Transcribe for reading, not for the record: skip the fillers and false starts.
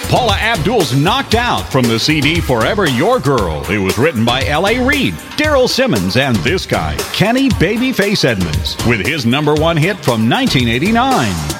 Paula Abdul's Knocked Out from the CD Forever Your Girl. It was written by L.A. Reid, Daryl Simmons, and this guy, Kenny Babyface Edmonds, with his #1 hit from 1989.